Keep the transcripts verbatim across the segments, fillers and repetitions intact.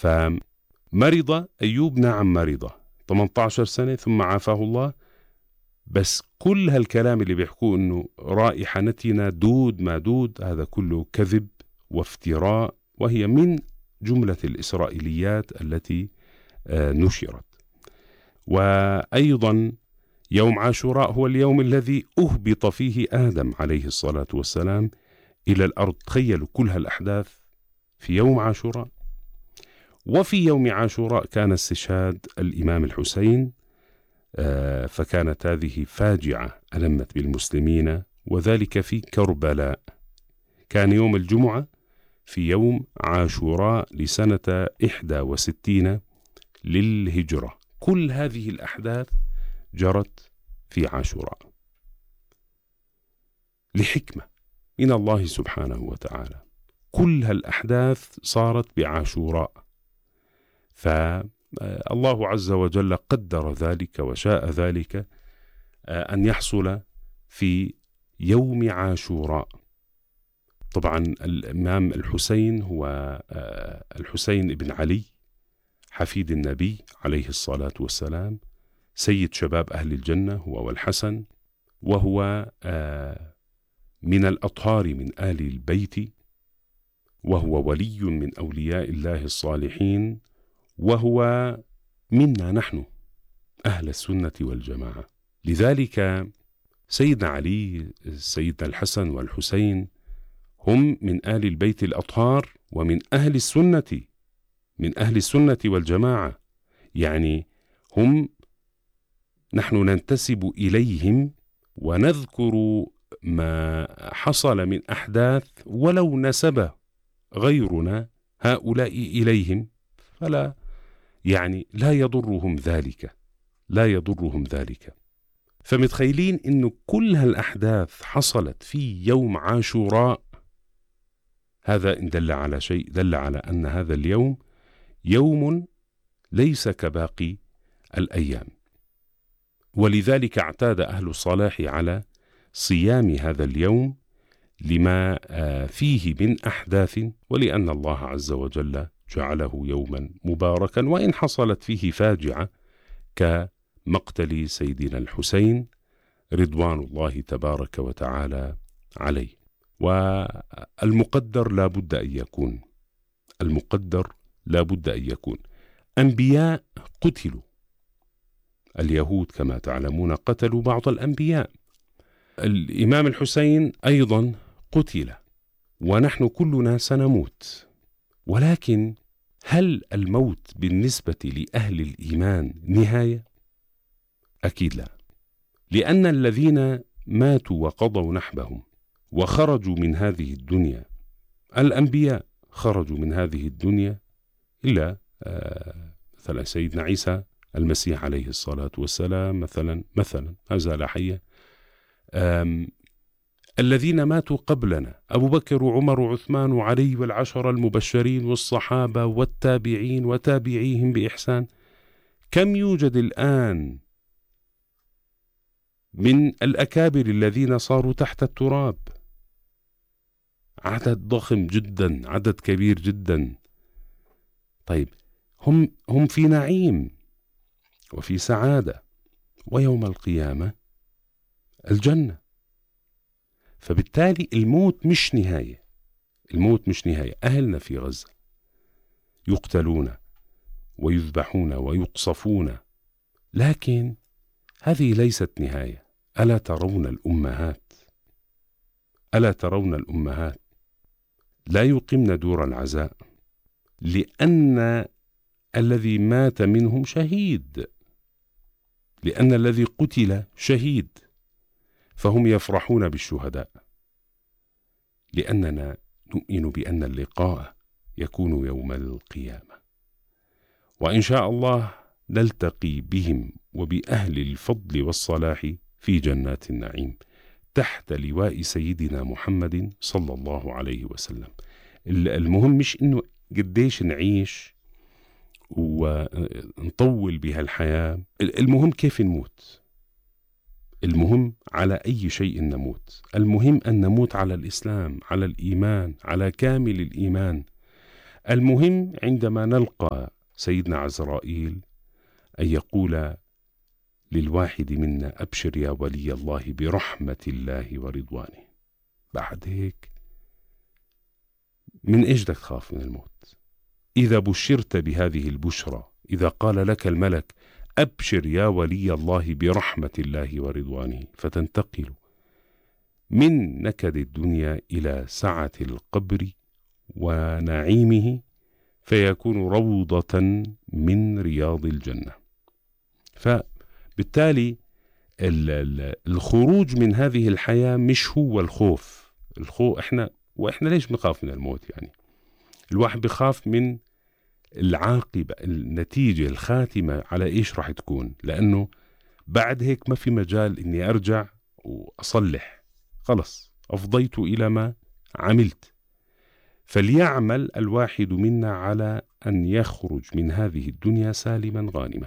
فمرض أيوب، نعم مرض ثمانية عشر سنة ثم عافاه الله، بس كل هالكلام اللي بيحكوه إنه رائحة نتنة دود ما دود، هذا كله كذب وافتراء، وهي من جملة الإسرائيليات التي نشرت. وأيضا يوم عاشوراء هو اليوم الذي أهبط فيه آدم عليه الصلاة والسلام إلى الأرض. تخيلوا كل هالأحداث في يوم عاشوراء. وفي يوم عاشوراء كان استشهاد الإمام الحسين، فكانت هذه فاجعة ألمت بالمسلمين، وذلك في كربلاء. كان يوم الجمعة في يوم عاشوراء لسنة إحدى وستين للهجرة. كل هذه الأحداث جرت في عاشوراء لحكمة من الله سبحانه وتعالى. كل هالأحداث صارت بعاشوراء، فالله عز وجل قدر ذلك وشاء ذلك أن يحصل في يوم عاشوراء. طبعا الإمام الحسين هو الحسين ابن علي حفيد النبي عليه الصلاة والسلام، سيد شباب أهل الجنة هو والحسن، وهو من الأطهار من آل البيت، وهو ولي من أولياء الله الصالحين، وهو منا نحن أهل السنة والجماعة. لذلك سيدنا علي، سيدنا الحسن والحسين هم من آل البيت الأطهار ومن أهل السنة، من أهل السنة والجماعة، يعني هم نحن ننتسب إليهم ونذكر ما حصل من أحداث، ولو نسب غيرنا هؤلاء إليهم فلا يعني لا يضرهم ذلك، لا يضرهم ذلك. فمتخيلين إنه كل هالأحداث حصلت في يوم عاشوراء. هذا إن دل على شيء دل على أن هذا اليوم يوم ليس كباقي الأيام، ولذلك اعتاد أهل الصلاح على صيام هذا اليوم لما فيه من أحداث، ولأن الله عز وجل جعله يوما مباركا، وإن حصلت فيه فاجعة كمقتل سيدنا الحسين رضوان الله تبارك وتعالى عليه. والمقدر لا بد أن يكون، المقدر لا بد أن يكون. أنبياء قتلوا، اليهود كما تعلمون قتلوا بعض الأنبياء، الإمام الحسين أيضا قتل، ونحن كلنا سنموت. ولكن هل الموت بالنسبة لأهل الإيمان نهاية؟ أكيد لا، لأن الذين ماتوا وقضوا نحبهم وخرجوا من هذه الدنيا، الأنبياء خرجوا من هذه الدنيا إلا آه مثلا سيدنا عيسى المسيح عليه الصلاة والسلام مثلا مثلا ما زال حيا. الذين ماتوا قبلنا أبو بكر وعمر وعثمان وعلي والعشرة المبشرين والصحابة والتابعين وتابعيهم بإحسان، كم يوجد الآن من الأكابر الذين صاروا تحت التراب؟ عدد ضخم جدا، عدد كبير جدا. طيب هم هم في نعيم وفي سعادة، ويوم القيامة الجنة. فبالتالي الموت مش نهاية، الموت مش نهاية. أهلنا في غزة يقتلون ويذبحون ويقصفون، لكن هذه ليست نهاية. ألا ترون الأمهات، ألا ترون الأمهات لا يقمن دور العزاء، لأن الذي مات منهم شهيد، لأن الذي قتل شهيد، فهم يفرحون بالشهداء، لأننا نؤمن بأن اللقاء يكون يوم القيامة، وإن شاء الله نلتقي بهم وبأهل الفضل والصلاح في جنات النعيم تحت لواء سيدنا محمد صلى الله عليه وسلم. المهم مش إنه قديش نعيش ونطول بها الحياة، المهم كيف نموت. المهم على أي شيء نموت، المهم أن نموت على الإسلام، على الإيمان، على كامل الإيمان. المهم عندما نلقى سيدنا عزرائيل أن يقول للواحد منا أبشر يا ولي الله برحمة الله ورضوانه. بعد هيك من إيش بدك تخاف من الموت؟ إذا بشرت بهذه البشرى، إذا قال لك الملك أبشر يا ولي الله برحمة الله ورضوانه، فتنتقل من نكد الدنيا إلى سعة القبر ونعيمه، فيكون روضة من رياض الجنة. فبالتالي الخروج من هذه الحياة مش هو الخوف. الخوف إحنا وإحنا ليش بنخاف من الموت؟ يعني الواحد بخاف من العاقبة، النتيجة، الخاتمة على إيش راح تكون، لأنه بعد هيك ما في مجال إني أرجع وأصلح، خلص أفضيت إلى ما عملت. فليعمل الواحد منا على أن يخرج من هذه الدنيا سالما غانما.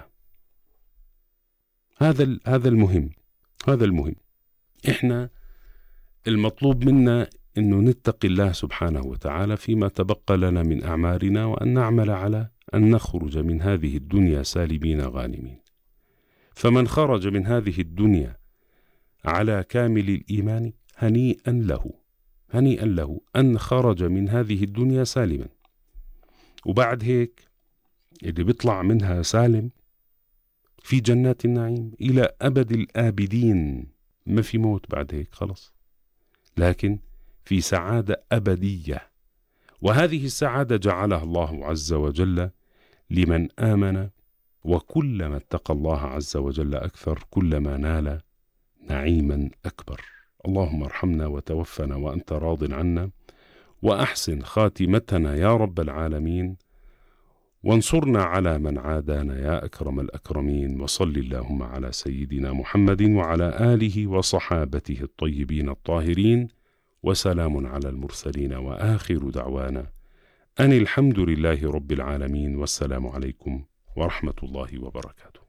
هذا هذا المهم، هذا المهم. إحنا المطلوب منا إنه نتقي الله سبحانه وتعالى فيما تبقى لنا من أعمارنا، وأن نعمل على أن نخرج من هذه الدنيا سالمين غانمين. فمن خرج من هذه الدنيا على كامل الإيمان هنيئا له، هنيئا له أن خرج من هذه الدنيا سالما. وبعد هيك اللي بيطلع منها سالم في جنات النعيم إلى أبد الآبدين، ما في موت بعد هيك خلص، لكن في سعادة أبدية. وهذه السعادة جعلها الله عز وجل لمن آمن، وكلما اتقى الله عز وجل أكثر كلما نال نعيما أكبر. اللهم ارحمنا وتوفنا وأنت راض عنا، وأحسن خاتمتنا يا رب العالمين، وانصرنا على من عادانا يا أكرم الأكرمين. وصل اللهم على سيدنا محمد وعلى آله وصحابته الطيبين الطاهرين، وسلام على المرسلين، وآخر دعوانا أن الحمد لله رب العالمين، والسلام عليكم ورحمة الله وبركاته.